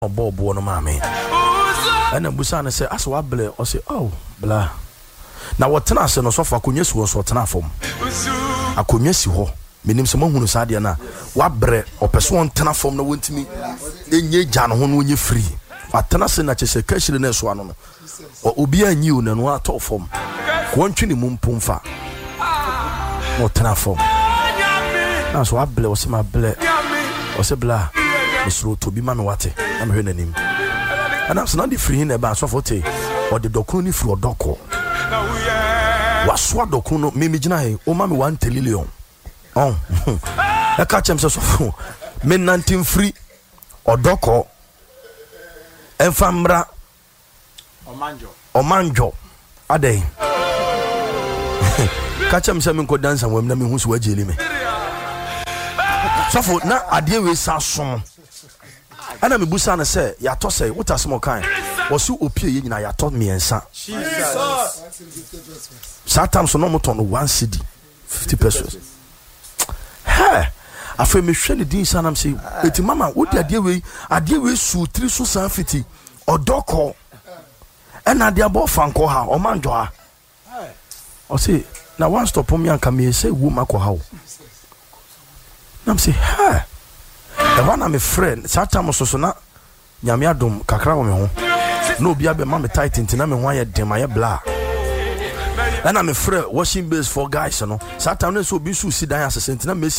Bobo no mame. And then Busana say, as wa ble, or say, oh, blah. Now what tenase no so for kunyesi was what na form. A kunyesi ho. Menim someone who said na wa bre or person tena form no want me. Enye jan ho no nye free. What tenase na chese kashire na so ano no. O obi anyi na no ato form. Kwantwi ni mumpumfa. No tena form. Na so wa ble o se ma ble. O se blah. Misro to be mama wate. I'm hearing him. And I'm not the free in the bass of what or the docuni for doco. Was swat docuno, Mimijina, oh, mammy, 1 trillion. Oh, I catch him so men 19 free or doco and fambra or manjo a day. Catch him some could dance and women who's wedging me. So for now, I deal with Sasson. And I'm Busana say, ya to say, what a small kind. Was you opie na ya taught me and son. Sometimes no more on 1 CD, 50 pesos. Hey, I feel me share the din son. I'm saying, it's mama, what the idea we su 3 so 50 or doko. And I dear both fanko ha or manjoa. Or say, now one stop on me and come here say, woman ko how. I'm saying, hey. The one I'm a friend, Satam so na Yamiadum Kakra me no be abe mama tight intina me why dem my blah. And I'm a friend washing base for guys, you know. Satam so be su si dan as intina me